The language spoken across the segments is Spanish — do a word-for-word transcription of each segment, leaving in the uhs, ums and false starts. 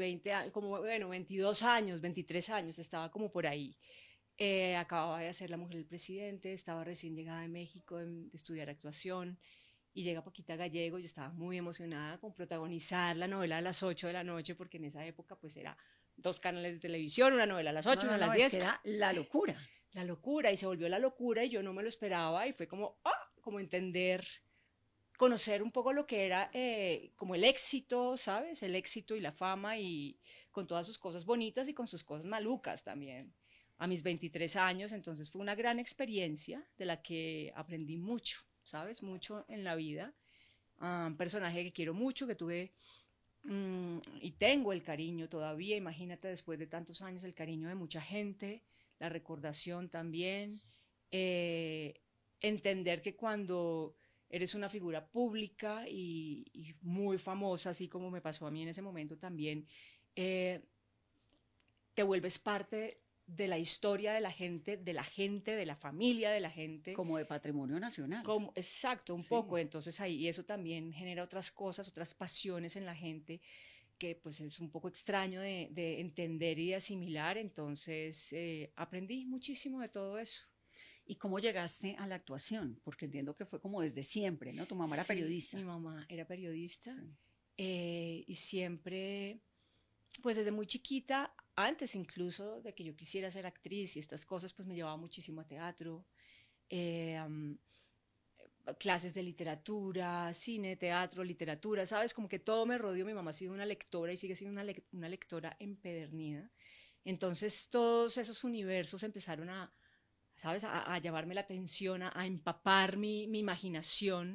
veinte años, como, bueno, veintidós años, veintitrés años, estaba como por ahí. Eh, acababa de hacer La Mujer del Presidente, estaba recién llegada de México de, de estudiar actuación y llega Paquita Gallego, yo estaba muy emocionada con protagonizar la novela a las ocho de la noche, porque en esa época pues era dos canales de televisión, una novela a las No, ocho, una no, a no, las es que diez. era la locura. La locura, y se volvió la locura y yo no me lo esperaba y fue como, ah, como entender, conocer un poco lo que era eh, como el éxito, ¿sabes? El éxito y la fama y con todas sus cosas bonitas y con sus cosas malucas también. A mis veintitrés años, entonces fue una gran experiencia de la que aprendí mucho, ¿sabes? Mucho en la vida. Uh, un personaje que quiero mucho, que tuve um, y tengo el cariño todavía, imagínate después de tantos años, el cariño de mucha gente, la recordación también, eh, entender que cuando eres una figura pública y, y, muy famosa, así como me pasó a mí en ese momento también, eh, te vuelves parte de la historia de la gente, de la gente, de la familia de la gente. Como de patrimonio nacional. Como, exacto, un sí. poco. Entonces ahí, y eso también genera otras cosas, otras pasiones en la gente, que pues es un poco extraño de, de entender y de asimilar. Entonces eh, aprendí muchísimo de todo eso. ¿Y cómo llegaste a la actuación? Porque entiendo que fue como desde siempre, ¿no? Tu mamá era sí, periodista. Mi mamá era periodista sí. eh, y siempre, pues desde muy chiquita, antes incluso de que yo quisiera ser actriz y estas cosas, pues me llevaba muchísimo a teatro, eh, um, clases de literatura, cine, teatro, literatura, ¿sabes? Como que todo me rodeó. Mi mamá ha sido una lectora y sigue siendo una, le una lectora empedernida. Entonces todos esos universos empezaron a, ¿sabes? A, a llamarme la atención, a, a empapar mi, mi imaginación.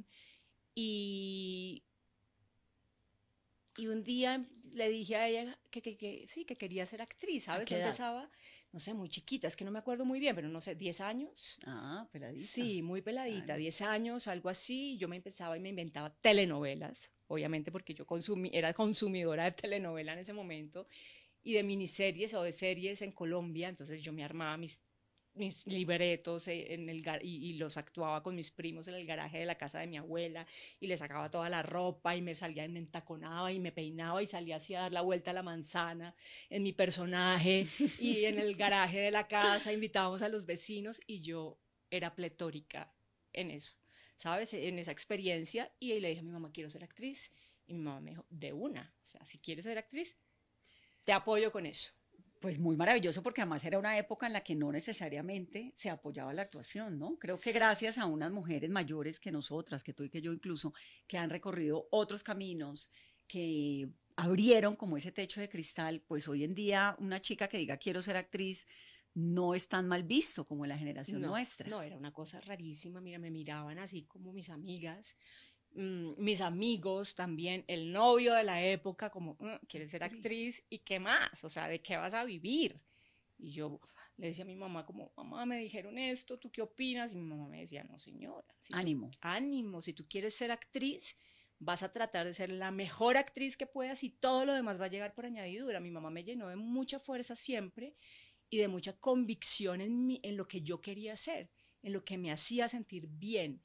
Y, y un día le dije a ella que, que, que sí, que quería ser actriz, ¿sabes? Yo empezaba, no sé, muy chiquita, es que no me acuerdo muy bien, pero no sé, diez años. Ah, peladita. Sí, muy peladita, claro. diez años, algo así. Yo me empezaba y me inventaba telenovelas, obviamente porque yo consumí, era consumidora de telenovela en ese momento, y de miniseries o de series en Colombia. Entonces yo me armaba mis mis libretos en el y, y los actuaba con mis primos en el garaje de la casa de mi abuela y le sacaba toda la ropa y me salía y me entaconaba y me peinaba y salía así a dar la vuelta a la manzana en mi personaje y en el garaje de la casa invitábamos a los vecinos y yo era pletórica en eso, ¿sabes? En esa experiencia. Y le dije a mi mamá, quiero ser actriz, y mi mamá me dijo, de una, o sea, si quieres ser actriz, te apoyo con eso. Pues muy maravilloso, porque además era una época en la que no necesariamente se apoyaba la actuación, ¿no? Creo que gracias a unas mujeres mayores que nosotras, que tú y que yo incluso, que han recorrido otros caminos, que abrieron como ese techo de cristal, pues hoy en día una chica que diga quiero ser actriz no es tan mal visto como en la generación no, nuestra. No, era una cosa rarísima. Mira, me miraban así como mis amigas, mmm, mis amigos también, el novio de la época, como, mmm, ¿quieres ser actriz? ¿Y qué más? O sea, ¿de qué vas a vivir? Y yo le decía a mi mamá como, mamá, me dijeron esto, ¿tú qué opinas? Y mi mamá me decía, no señora, si ánimo. Tú, ánimo, si tú quieres ser actriz, vas a tratar de ser la mejor actriz que puedas y todo lo demás va a llegar por añadidura. Mi mamá me llenó de mucha fuerza siempre y de mucha convicción en, mi, en lo que yo quería hacer, en lo que me hacía sentir bien.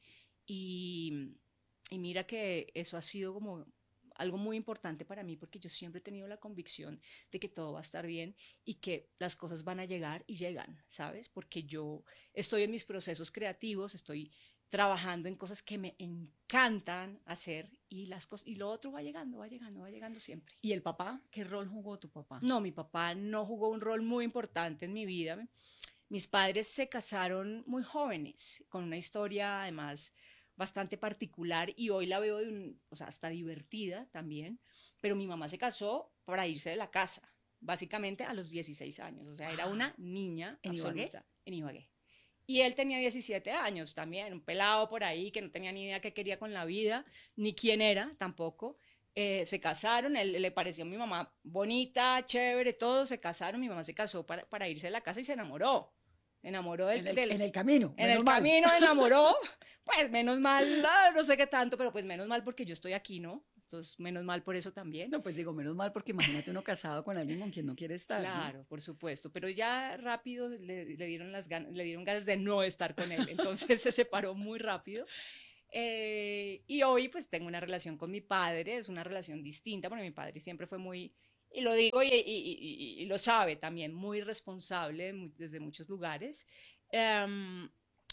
Y, y mira que eso ha sido como algo muy importante para mí, porque yo siempre he tenido la convicción de que todo va a estar bien y que las cosas van a llegar y llegan, ¿sabes? Porque yo estoy en mis procesos creativos, estoy trabajando en cosas que me encantan hacer y, las cosas, y lo otro va llegando, va llegando, va llegando siempre. ¿Y el papá? ¿Qué rol jugó tu papá? No, mi papá no jugó un rol muy importante en mi vida. Mis padres se casaron muy jóvenes, con una historia además bastante particular, y hoy la veo de un, o sea, hasta divertida también, pero mi mamá se casó para irse de la casa, básicamente a los dieciséis años, o sea, era una niña ¿En absoluta. Ibagué? En Ibagué. Y él tenía diecisiete años también, un pelado por ahí que no tenía ni idea qué quería con la vida, ni quién era tampoco. Eh, se casaron, él le pareció a mi mamá bonita, chévere, todo, se casaron, mi mamá se casó para, para irse de la casa y se enamoró. enamoró del, en, el, del, en el camino. En el mal. camino enamoró, pues menos mal, no, no sé qué tanto, pero pues menos mal porque yo estoy aquí, ¿no? Entonces, menos mal por eso también. No, pues digo, menos mal porque imagínate uno casado con alguien con quien no quiere estar. Claro, ¿no? por supuesto, pero ya rápido le, le, dieron las ganas, le dieron ganas de no estar con él, entonces se separó muy rápido. Eh, y hoy pues tengo una relación con mi padre, es una relación distinta, porque mi padre siempre fue muy y lo digo y, y, y, y lo sabe también, muy responsable muy, desde muchos lugares. Um,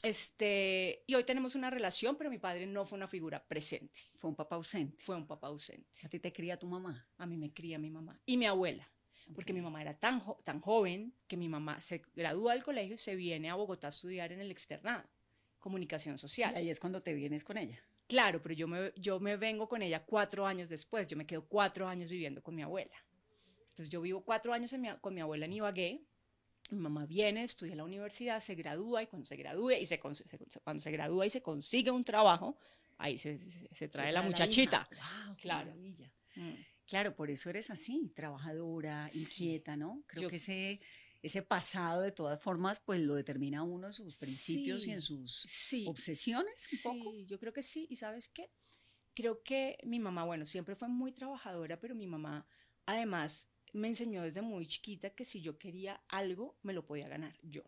este, y hoy tenemos una relación, pero mi padre no fue una figura presente. Fue un papá ausente. Fue un papá ausente. ¿A ti te cría tu mamá? A mí me cría mi mamá y mi abuela. Porque okay. mi mamá era tan, jo tan joven que mi mamá se gradúa del colegio y se viene a Bogotá a estudiar en el externado, comunicación social. Y ahí es cuando te vienes con ella. Claro, pero yo me, yo me vengo con ella cuatro años después, yo me quedo cuatro años viviendo con mi abuela. Entonces yo vivo cuatro años en mi, con mi abuela en Ibagué, mi mamá viene, estudia en la universidad, se gradúa y cuando se gradúe y se, se, cuando se gradúa y se consigue un trabajo, ahí se, se, se trae se la muchachita. La wow, claro. Mm. Claro, por eso eres así, trabajadora, sí. inquieta, ¿no? Creo yo, que ese, ese pasado, de todas formas, pues lo determina uno en sus principios sí, y en sus sí, obsesiones, un sí, poco. Yo creo que sí, y ¿sabes qué? Creo que mi mamá, bueno, siempre fue muy trabajadora, pero mi mamá, además, me enseñó desde muy chiquita que si yo quería algo, me lo podía ganar yo.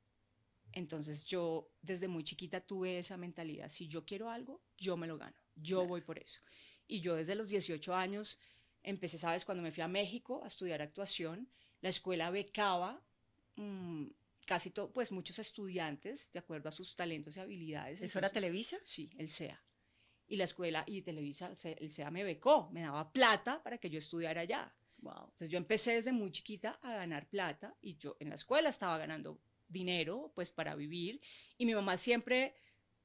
Entonces yo, desde muy chiquita, tuve esa mentalidad, si yo quiero algo, yo me lo gano, yo claro. voy por eso. Y yo desde los dieciocho años... Empecé, ¿sabes? Cuando me fui a México a estudiar actuación, la escuela becaba mmm, casi todo, pues muchos estudiantes de acuerdo a sus talentos y habilidades. ¿Eso Entonces, era Televisa? Sí, el C E A. Y la escuela y Televisa, el C E A me becó, me daba plata para que yo estudiara allá. Wow. Entonces yo empecé desde muy chiquita a ganar plata y yo en la escuela estaba ganando dinero, pues para vivir. Y mi mamá siempre...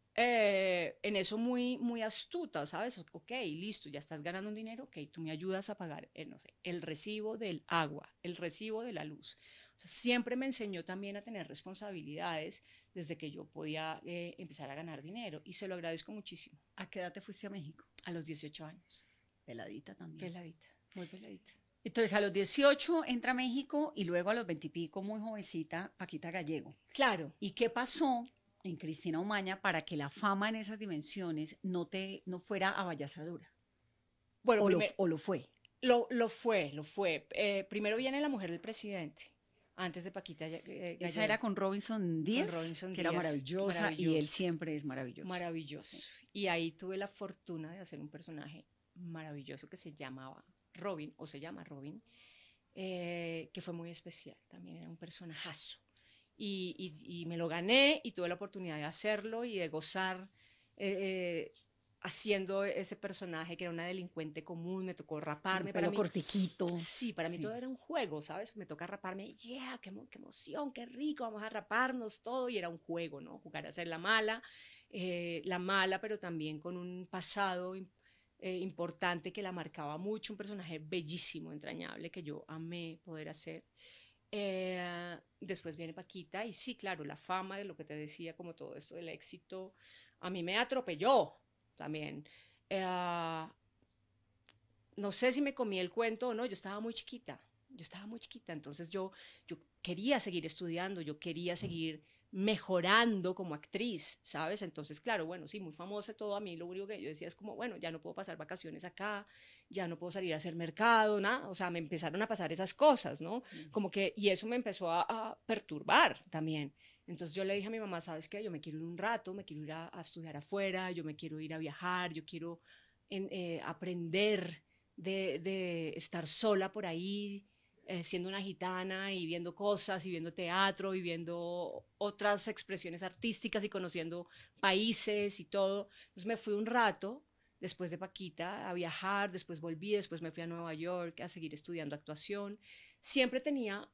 Eh, en eso muy, muy astuta, ¿sabes? Ok, listo, ya estás ganando un dinero, ok, tú me ayudas a pagar, eh, no sé, el recibo del agua, el recibo de la luz. O sea, siempre me enseñó también a tener responsabilidades desde que yo podía eh, empezar a ganar dinero y se lo agradezco muchísimo. ¿A qué edad te fuiste a México? A los dieciocho años. Peladita también. Peladita, muy peladita. Entonces, a los dieciocho entra a México y luego a los veinte y pico, muy jovencita, Paquita Gallego. Claro. ¿Y qué pasó en Cristina Umaña para que la fama en esas dimensiones no te no fuera avallazadora? Bueno, o, primer, lo, o lo fue. Lo, lo fue, lo fue. Eh, primero viene La mujer del presidente, antes de Paquita eh, Gallego. Esa era con Robinson Díaz, con Robinson que Díaz, era maravillosa, maravilloso. Y él siempre es maravilloso. Maravilloso. Sí. Y ahí tuve la fortuna de hacer un personaje maravilloso que se llamaba Robin, o se llama Robin, eh, que fue muy especial, también era un personajazo. Y, y, y me lo gané y tuve la oportunidad de hacerlo y de gozar eh, haciendo ese personaje que era una delincuente común. Me tocó raparme. Para mí, cortiquito. Sí, para mí sí. todo era un juego, ¿sabes? Me toca raparme, yeah, qué, qué emoción, qué rico, vamos a raparnos todo. Y era un juego, ¿no? Jugar a ser la mala, eh, la mala, pero también con un pasado eh, importante que la marcaba mucho, un personaje bellísimo, entrañable, que yo amé poder hacer. Eh, después viene Paquita y sí, claro, la fama de lo que te decía, como todo esto del éxito, a mí me atropelló también. Eh, no sé si me comí el cuento o no, yo estaba muy chiquita, yo estaba muy chiquita, entonces yo, yo quería seguir estudiando, yo quería seguir mejorando como actriz, ¿sabes? Entonces, claro, bueno, sí, muy famosa todo, a mí lo único que yo decía es como, bueno, ya no puedo pasar vacaciones acá, ya no puedo salir a hacer mercado, nada, o sea, me empezaron a pasar esas cosas, ¿no? Mm. Como que, y eso me empezó a, a perturbar también. Entonces yo le dije a mi mamá, ¿sabes qué? Yo me quiero ir un rato, me quiero ir a, a estudiar afuera, yo me quiero ir a viajar, yo quiero en, eh, aprender de, de estar sola por ahí, Eh, siendo una gitana y viendo cosas y viendo teatro y viendo otras expresiones artísticas y conociendo países y todo. Entonces me fui un rato después de Paquita a viajar, después volví, después me fui a Nueva York a seguir estudiando actuación. Siempre tenía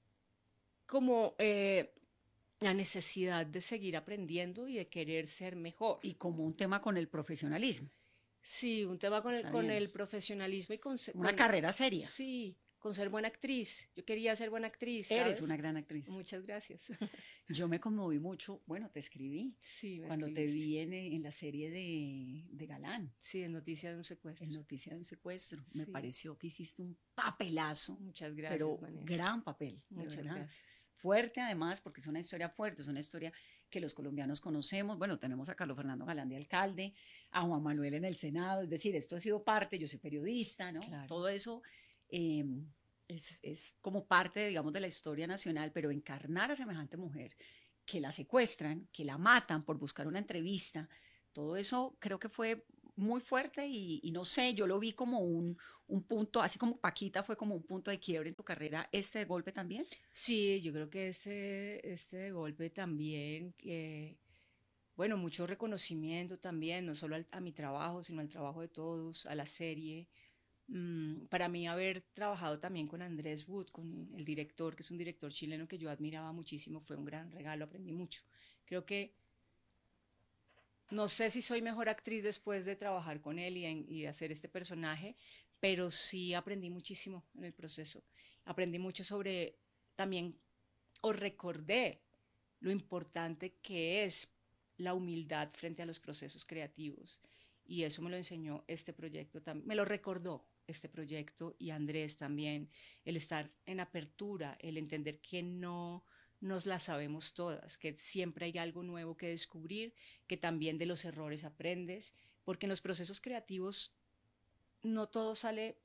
como eh, la necesidad de seguir aprendiendo y de querer ser mejor. Y como un tema con el profesionalismo. Sí, un tema con, el, con el profesionalismo y con... Una con, carrera seria. Sí, con ser buena actriz. Yo quería ser buena actriz, ¿sabes? Eres una gran actriz. Muchas gracias. Yo me conmoví mucho, bueno, te escribí. Sí, me cuando escribiste. Te vi en, en la serie de, de Galán. Sí, en Noticia de un secuestro. En Noticia de un secuestro. Sí. Me pareció que hiciste un papelazo. Muchas gracias, pero Vanessa. gran papel. Muchas gracias. Fuerte además, porque es una historia fuerte, es una historia que los colombianos conocemos. Bueno, tenemos a Carlos Fernando Galán de alcalde, a Juan Manuel en el Senado, es decir, esto ha sido parte, yo soy periodista, ¿no? Claro. Todo eso eh, es, es como parte, digamos, de la historia nacional, pero encarnar a semejante mujer, que la secuestran, que la matan por buscar una entrevista, todo eso creo que fue muy fuerte y, y no sé, yo lo vi como un, un punto, así como Paquita fue como un punto de quiebre en tu carrera, ¿este de golpe también? Sí, yo creo que este, este golpe también, que, bueno, mucho reconocimiento también, no solo al- a mi trabajo, sino al trabajo de todos, a la serie. Mm, para mí haber trabajado también con Andrés Wood, con el director, que es un director chileno que yo admiraba muchísimo, fue un gran regalo, aprendí mucho. Creo que no sé si soy mejor actriz después de trabajar con él y, en- y de hacer este personaje, pero sí aprendí muchísimo en el proceso. Aprendí mucho sobre también, o recordé lo importante que es la humildad frente a los procesos creativos. Y eso me lo enseñó este proyecto, me lo recordó este proyecto y Andrés también, el estar en apertura, el entender que no nos la sabemos todas, que siempre hay algo nuevo que descubrir, que también de los errores aprendes, porque en los procesos creativos no todo sale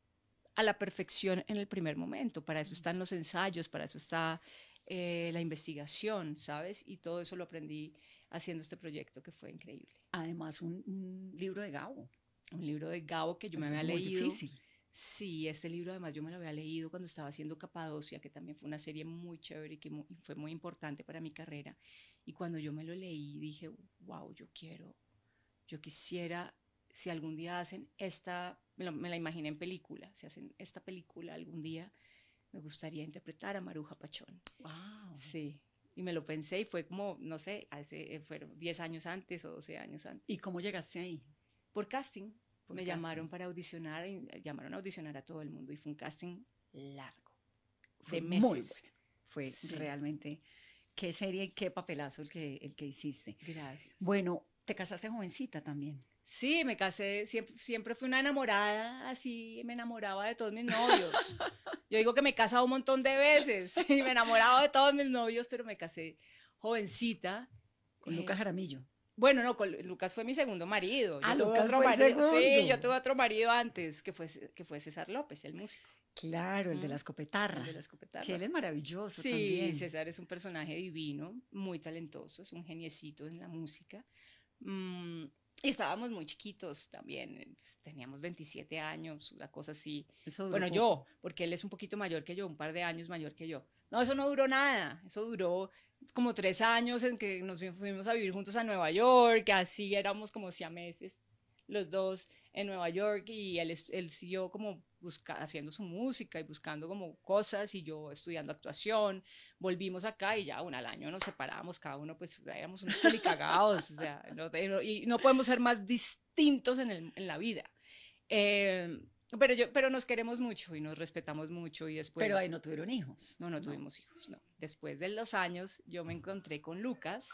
a la perfección en el primer momento. Para eso están los ensayos, para eso está eh, la investigación, ¿sabes? Y todo eso lo aprendí haciendo este proyecto que fue increíble. Además, un, un libro de Gabo. Un libro de Gabo que yo me Eso es había muy leído. difícil. Sí, este libro además yo me lo había leído cuando estaba haciendo Capadocia, que también fue una serie muy chévere y que muy, fue muy importante para mi carrera. Y cuando yo me lo leí dije, wow, yo quiero, yo quisiera, si algún día hacen esta, me, lo, me la imaginé en película, si hacen esta película algún día, me gustaría interpretar a Maruja Pachón. Wow. Sí, y me lo pensé y fue como, no sé, hace, fueron diez años antes o doce años antes. ¿Y cómo llegaste ahí? Por casting. Por me casting. llamaron para audicionar, y llamaron a audicionar a todo el mundo y fue un casting largo, fue de meses. Muy bueno. Fue sí. realmente, qué serie y qué papelazo el que, el que hiciste. Gracias. Bueno, te casaste jovencita también. Sí, me casé, siempre, siempre fui una enamorada, así me enamoraba de todos mis novios. Yo digo que me he casado un montón de veces y me enamoraba de todos mis novios, pero me casé jovencita. Con eh, Lucas Jaramillo. Bueno, no, con, Lucas fue mi segundo marido. Ah, yo Lucas tuve otro fue marido. segundo. Sí, yo tuve otro marido antes, que fue, que fue César López, el músico. Claro, el ¿Mm? de la escopetarra. El de la escopetarra. Que él es maravilloso sí, también. Sí, César es un personaje divino, muy talentoso, es un geniecito en la música. Mm, y estábamos muy chiquitos también, pues, teníamos veintisiete años, una cosa así. Eso bueno, poco. yo, porque él es un poquito mayor que yo, un par de años mayor que yo. No, eso no duró nada, eso duró como tres años en que nos fuimos a vivir juntos a Nueva York, así éramos como siameses los dos en Nueva York y él, él siguió como busca, haciendo su música y buscando como cosas y yo estudiando actuación, volvimos acá y ya un al año nos separamos, cada uno pues éramos unos policagados, o sea, no, y no podemos ser más distintos en, el, en la vida. Eh, pero, yo, pero nos queremos mucho y nos respetamos mucho y después... Pero ahí no tuvieron hijos. No, no, no tuvimos hijos, no. Después de los años yo me encontré con Lucas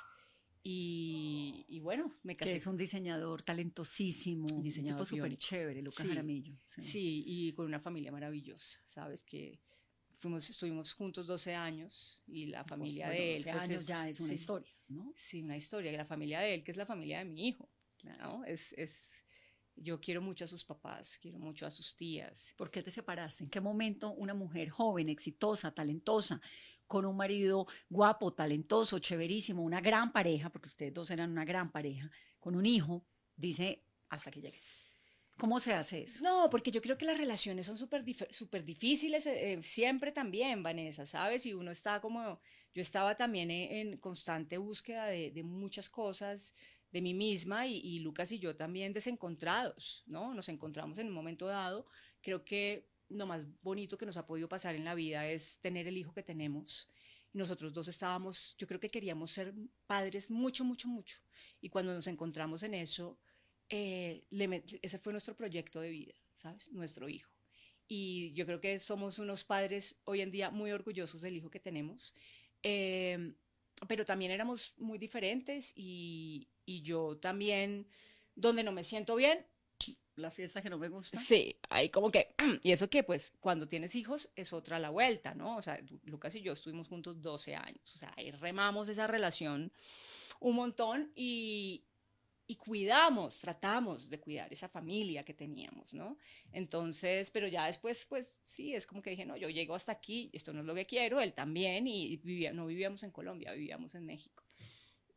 y, y bueno, me casé. Que es un diseñador talentosísimo, un diseñador un tipo súper chévere, Lucas sí, Jaramillo. Sí. sí, y con una familia maravillosa, ¿sabes? Que fuimos, estuvimos juntos doce años y la familia pues, bueno, de él... doce pues años es, ya es una sí, historia, ¿no? Sí, una historia. Y la familia de él, que es la familia de mi hijo, ¿no? Es... es yo quiero mucho a sus papás, quiero mucho a sus tías. ¿Por qué te separaste? ¿En qué momento una mujer joven, exitosa, talentosa, con un marido guapo, talentoso, chéverísimo, una gran pareja, porque ustedes dos eran una gran pareja, con un hijo, dice, hasta que llegue? ¿Cómo se hace eso? No, porque yo creo que las relaciones son súper super difíciles, eh, siempre también, Vanessa, ¿sabes? Y uno está como, yo estaba también en, en constante búsqueda de, de muchas cosas, de mí misma y, y Lucas y yo también desencontrados, ¿no? Nos encontramos en un momento dado. Creo que lo más bonito que nos ha podido pasar en la vida es tener el hijo que tenemos. Nosotros dos estábamos, yo creo que queríamos ser padres mucho, mucho, mucho. Y cuando nos encontramos en eso, eh, le, ese fue nuestro proyecto de vida, ¿sabes? Nuestro hijo. Y yo creo que somos unos padres hoy en día muy orgullosos del hijo que tenemos. Eh, pero también éramos muy diferentes y, y yo también, donde no me siento bien, la fiesta que no me gusta. Sí, ahí como que, y eso que pues cuando tienes hijos es otra la vuelta, ¿no? O sea, Lucas y yo estuvimos juntos doce años, o sea, ahí remamos esa relación un montón y, y cuidamos, tratamos de cuidar esa familia que teníamos, ¿no? Entonces, pero ya después, pues sí, es como que dije, no, yo llego hasta aquí, esto no es lo que quiero, él también, y vivía, no vivíamos en Colombia, vivíamos en México.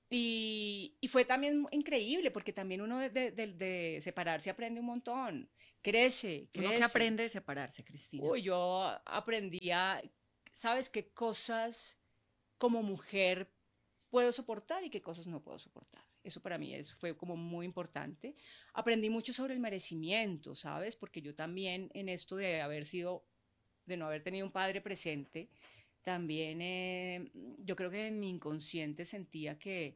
Y, y fue también increíble, porque también uno de, de, de, de separarse aprende un montón, crece, Uno que crece. aprende de separarse, Cristina. Uy, yo aprendía, ¿sabes qué cosas como mujer puedo soportar y qué cosas no puedo soportar? Eso para mí es, fue como muy importante. Aprendí mucho sobre el merecimiento, ¿sabes? Porque yo también en esto de haber sido, de no haber tenido un padre presente, también eh, yo creo que en mi inconsciente sentía que,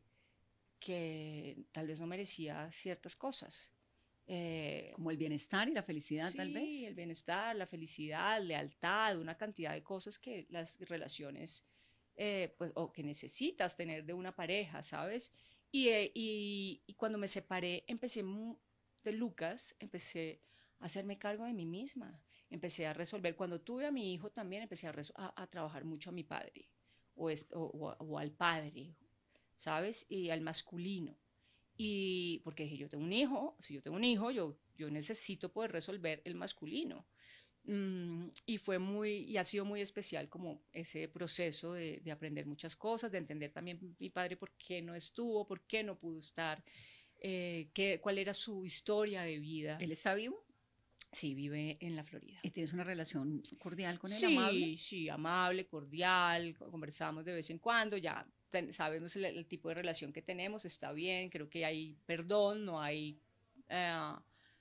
que tal vez no merecía ciertas cosas. Eh, Como el bienestar y la felicidad, tal sí, vez. el bienestar, la felicidad, lealtad, una cantidad de cosas que las relaciones, eh, pues, o que necesitas tener de una pareja, ¿sabes? Y, eh, y, y cuando me separé, empecé de Lucas, empecé a hacerme cargo de mí misma, empecé a resolver, cuando tuve a mi hijo también empecé a, a, a trabajar mucho a mi padre, o, es, o, o, o al padre, ¿sabes? Y al masculino. Y porque dije, yo tengo un hijo, si yo tengo un hijo, yo, yo necesito poder resolver el masculino. Mm, y fue muy, y ha sido muy especial como ese proceso de, de aprender muchas cosas, de entender también mi padre por qué no estuvo, por qué no pudo estar, eh, qué, cuál era su historia de vida. ¿Él está vivo? Sí, vive en la Florida. ¿Y tienes una relación cordial con él, sí, amable? Sí, amable, cordial, conversamos de vez en cuando, ya ten, sabemos el, el, tipo de relación que tenemos, está bien, creo que hay perdón, no hay, uh,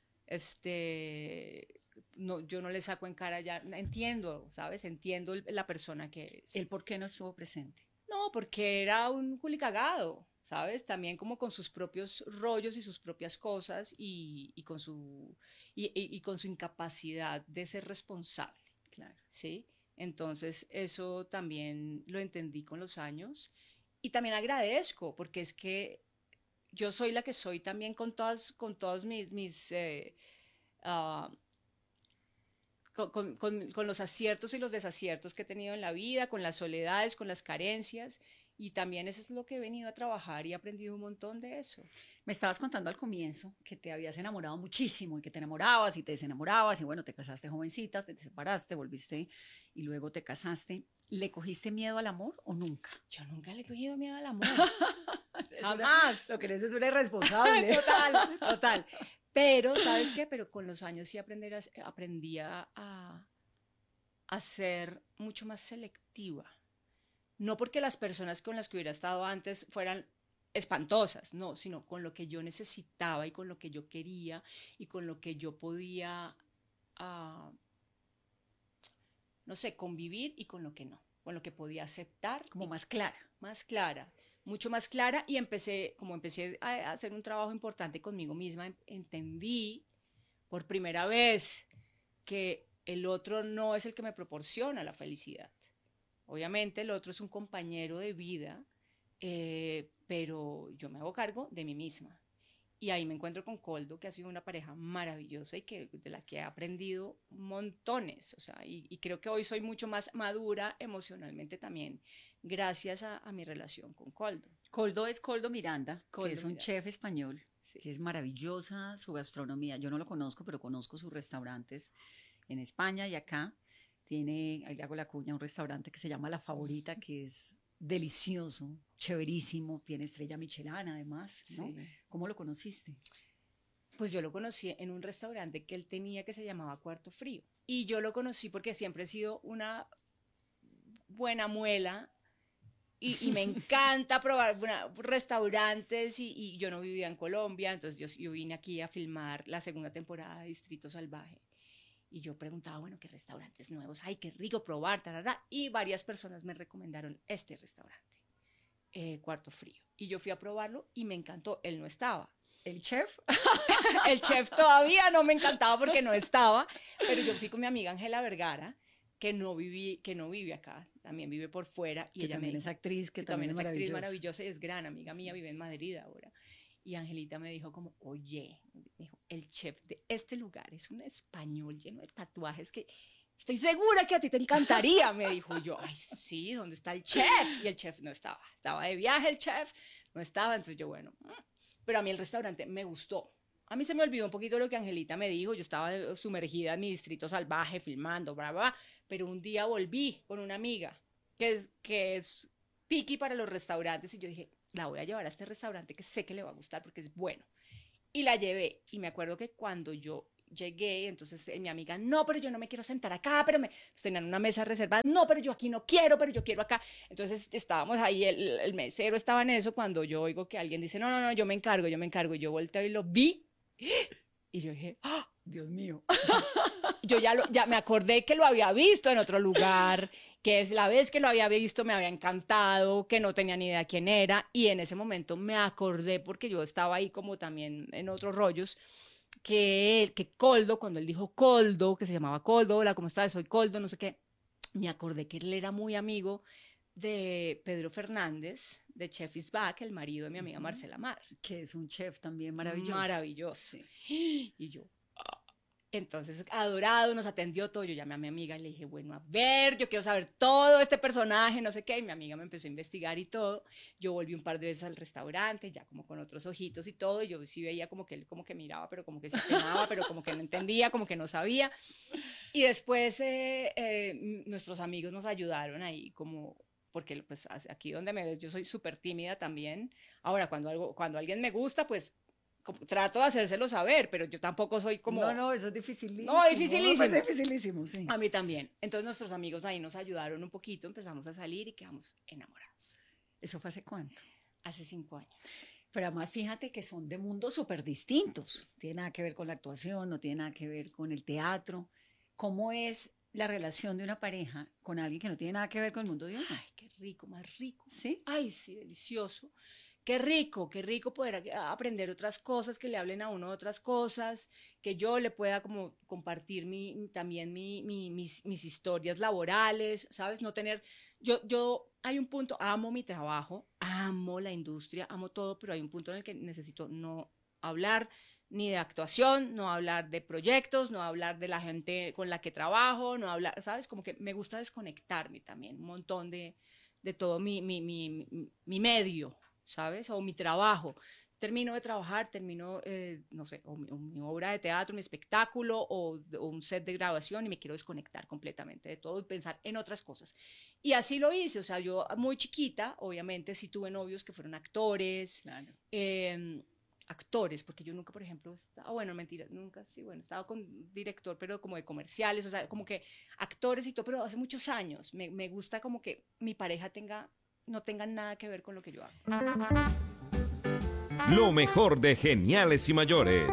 este, no, yo no le saco en cara ya, entiendo, ¿sabes? Entiendo el, la persona que es. ¿Él por qué no estuvo presente? No, porque era un culicagado, ¿sabes? También como con sus propios rollos y sus propias cosas y, y con, su, y, y, y con su incapacidad de ser responsable. Claro. ¿Sí? Entonces eso también lo entendí con los años y también agradezco porque es que yo soy la que soy también con todas, con todos mis, mis eh, uh, con, con, con, con los aciertos y los desaciertos que he tenido en la vida, con las soledades, con las carencias. Y también eso es lo que he venido a trabajar y he aprendido un montón de eso. Me estabas contando al comienzo que te habías enamorado muchísimo y que te enamorabas y te desenamorabas y bueno, te casaste jovencita, te separaste, volviste y luego te casaste. ¿Le cogiste miedo al amor o nunca? Yo nunca le he cogido miedo al amor. Jamás. Una, lo que eres es una irresponsable. Total, total. Pero, ¿sabes qué? Pero con los años sí aprender a, aprendí a, a ser mucho más selectiva. No porque las personas con las que hubiera estado antes fueran espantosas, no, sino con lo que yo necesitaba y con lo que yo quería y con lo que yo podía, uh, no sé, convivir y con lo que no, con lo que podía aceptar. Como más clara. Más clara, mucho más clara y empecé, como empecé a hacer un trabajo importante conmigo misma, entendí por primera vez que el otro no es el que me proporciona la felicidad. Obviamente el otro es un compañero de vida, eh, pero yo me hago cargo de mí misma. Y ahí me encuentro con Coldo, que ha sido una pareja maravillosa y que, de la que he aprendido montones. O sea, y, y creo que hoy soy mucho más madura emocionalmente también, gracias a, a mi relación con Coldo. Coldo es Coldo Miranda, Coldo que es un Miranda. chef español, sí. que es maravillosa su gastronomía. Yo no lo conozco, pero conozco sus restaurantes en España y acá. Tiene, ahí le hago la cuña, un restaurante que se llama La Favorita, que es delicioso, chéverísimo, tiene estrella Michelin además, ¿no? Sí. ¿Cómo lo conociste? Pues yo lo conocí en un restaurante que él tenía que se llamaba Cuarto Frío. Y yo lo conocí porque siempre he sido una buena muela y, y me encanta probar una, restaurantes y, y yo no vivía en Colombia, entonces yo, yo vine aquí a filmar la segunda temporada de Distrito Salvaje. Y yo preguntaba, bueno, ¿qué restaurantes nuevos hay? Qué rico probar, tarara. Y varias personas me recomendaron este restaurante, eh, Cuarto Frío. Y yo fui a probarlo y me encantó. Él no estaba. ¿El chef? El chef todavía no me encantaba porque no estaba. Pero yo fui con mi amiga Ángela Vergara, que no, viví, que no vive acá, también vive por fuera. Y que ella también me dijo, es actriz, que, que también, también es actriz maravillosa y es gran amiga mía, sí. Vive en Madrid ahora. Y Angelita me dijo como, oye, me dijo, el chef de este lugar es un español lleno de tatuajes que estoy segura que a ti te encantaría, me dijo. Y yo, ay, sí, ¿dónde está el chef? Y el chef no estaba, estaba de viaje el chef, no estaba, entonces yo, bueno, pero a mí el restaurante me gustó. A mí se me olvidó un poquito lo que Angelita me dijo, yo estaba sumergida en mi Distrito Salvaje, filmando, bla, bla, pero un día volví con una amiga que es, que es piqui para los restaurantes y yo dije, la voy a llevar a este restaurante que sé que le va a gustar porque es bueno. Y la llevé. Y me acuerdo que cuando yo llegué, entonces eh, mi amiga, no, pero yo no me quiero sentar acá, pero me pues, tenían una mesa reservada, no, pero yo aquí no quiero, pero yo quiero acá. Entonces estábamos ahí, el, el mesero estaba en eso, cuando yo oigo que alguien dice, no, no, no, yo me encargo, yo me encargo. Y yo volteo y lo vi, y yo dije, ¡oh, Dios mío! Yo ya, lo, ya me acordé que lo había visto en otro lugar, que es la vez que lo había visto me había encantado, que no tenía ni idea quién era, y en ese momento me acordé, porque yo estaba ahí como también en otros rollos, que él, que Coldo, cuando él dijo Coldo, que se llamaba Coldo, hola, ¿cómo estás? Soy Coldo, no sé qué, me acordé que él era muy amigo de Pedro Fernández, de Chef is Back, el marido de mi amiga Marcela Mar. Que es un chef también maravilloso. Maravilloso. Sí. Y yo, entonces, adorado, nos atendió todo. Yo llamé a mi amiga y le dije, bueno, a ver, yo quiero saber todo este personaje, no sé qué. Y mi amiga me empezó a investigar y todo. Yo volví un par de veces al restaurante, ya como con otros ojitos y todo. Y yo sí veía como que él como que miraba, pero como que se apenaba, pero como que no entendía, como que no sabía. Y después eh, eh, nuestros amigos nos ayudaron ahí como... porque pues aquí donde me ves yo soy súper tímida también. Ahora, cuando, algo, cuando alguien me gusta, pues como, trato de hacérselo saber, pero yo tampoco soy como... No, no, eso es dificilísimo. No, dificilísimo. No, es dificilísimo, sí. A mí también. Entonces nuestros amigos ahí nos ayudaron un poquito, empezamos a salir y quedamos enamorados. ¿Eso fue hace cuánto? Hace cinco años. Pero además fíjate que son de mundos súper distintos. No tiene nada que ver con la actuación, no tiene nada que ver con el teatro. ¿Cómo es la relación de una pareja con alguien que no tiene nada que ver con el mundo de uno? Ay, qué rico, más rico. ¿Sí? Ay, sí, delicioso. Qué rico, qué rico poder aprender otras cosas, que le hablen a uno de otras cosas, que yo le pueda como compartir mi, también mi, mi, mis, mis historias laborales, ¿sabes? No tener, yo, yo, hay un punto, amo mi trabajo, amo la industria, amo todo, pero hay un punto en el que necesito no hablar ni de actuación, no hablar de proyectos, no hablar de la gente con la que trabajo, no hablar, ¿sabes? Como que me gusta desconectarme también, un montón de, de todo mi, mi, mi, mi, mi medio, ¿sabes? O mi trabajo. Termino de trabajar, termino, eh, no sé, o mi, o mi obra de teatro, mi espectáculo, o, o un set de grabación y me quiero desconectar completamente de todo y pensar en otras cosas. Y así lo hice, o sea, yo muy chiquita, obviamente sí tuve novios que fueron actores, Claro. eh, actores, porque yo nunca, por ejemplo, estaba, bueno, mentira, nunca, sí, bueno, estaba con director, pero como de comerciales, o sea, como que actores y todo, pero hace muchos años, me, me gusta como que mi pareja tenga, no tenga nada que ver con lo que yo hago. Lo mejor de Geniales y Mayores.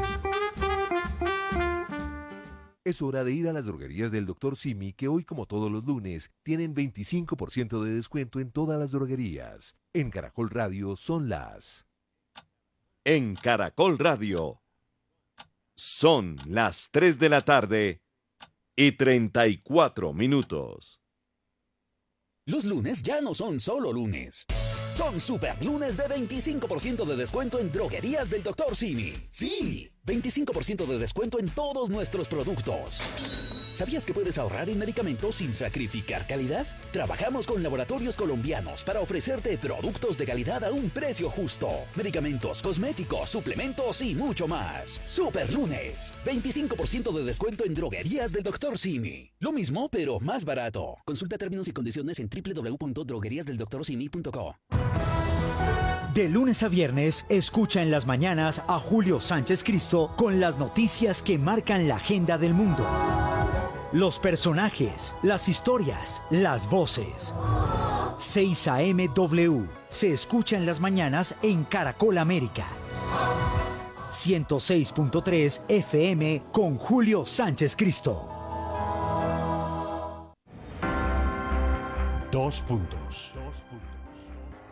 Es hora de ir a las droguerías del doctor Simi, que hoy, como todos los lunes, tienen veinticinco por ciento de descuento en todas las droguerías. En Caracol Radio son las... En Caracol Radio son las tres de la tarde y treinta y cuatro minutos. Los lunes ya no son solo lunes. Son super lunes de veinticinco por ciento de descuento en droguerías del doctor Simi. Sí, veinticinco por ciento de descuento en todos nuestros productos. ¿Sabías que puedes ahorrar en medicamentos sin sacrificar calidad? Trabajamos con laboratorios colombianos para ofrecerte productos de calidad a un precio justo. Medicamentos, cosméticos, suplementos y mucho más. Super lunes, veinticinco por ciento de descuento en droguerías del doctor Simi. Lo mismo, pero más barato. Consulta términos y condiciones en doble u doble u doble u punto droguerías del doctor simi punto co. De lunes a viernes, escucha en las mañanas a Julio Sánchez Cristo con las noticias que marcan la agenda del mundo. Los personajes, las historias, las voces. seis A M W se escucha en las mañanas en Caracol América. ciento seis punto tres F M con Julio Sánchez Cristo. Dos puntos.